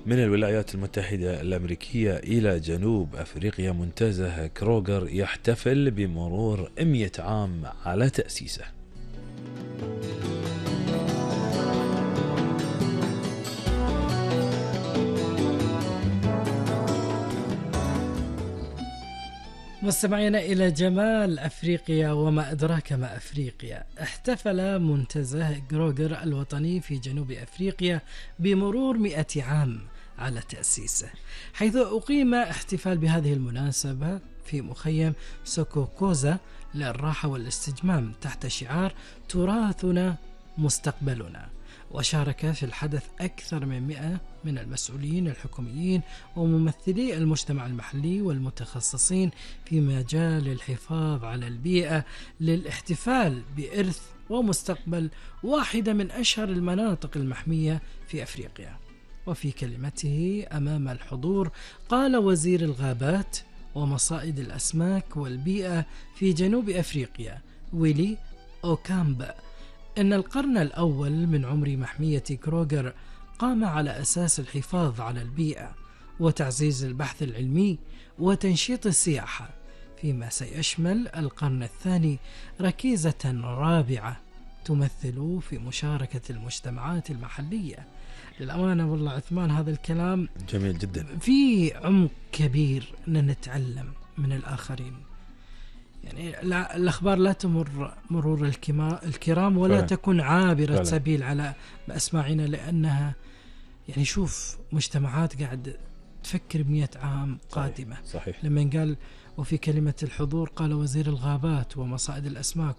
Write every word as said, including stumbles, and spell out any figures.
من الولايات المتحدة الأمريكية إلى جنوب أفريقيا، منتزه كروغر يحتفل بمرور مئة عام على تأسيسه. مستمعينا إلى جمال أفريقيا وما أدراك ما أفريقيا. احتفل منتزه كروغر الوطني في جنوب أفريقيا بمرور مئة عام على تأسيسه، حيث أقيم احتفال بهذه المناسبة في مخيم سوكوكوزا للراحة والاستجمام تحت شعار تراثنا مستقبلنا. وشارك في الحدث أكثر من مئة من المسؤولين الحكوميين وممثلي المجتمع المحلي والمتخصصين في مجال الحفاظ على البيئة للاحتفال بإرث ومستقبل واحدة من أشهر المناطق المحمية في أفريقيا. وفي كلمته أمام الحضور قال وزير الغابات ومصائد الأسماك والبيئة في جنوب أفريقيا ويلي أوكامبا إن القرن الأول من عمر محمية كروغر قام على أساس الحفاظ على البيئة وتعزيز البحث العلمي وتنشيط السياحة، فيما سيشمل القرن الثاني ركيزة رابعة تمثل في مشاركة المجتمعات المحلية. للأمانة والله عثمان هذا الكلام جميل جدا، في عمق كبير أن نتعلم من الآخرين. يعني الأخبار لا تمر مرور الكرام ولا فعلا. تكون عابرة فعلا. سبيل على أسماعنا، لأنها يعني شوف مجتمعات قاعد تفكر بمئة عام قادمة. صحيح. صحيح. لما قال وفي كلمة الحضور قال وزير الغابات ومصائد الأسماك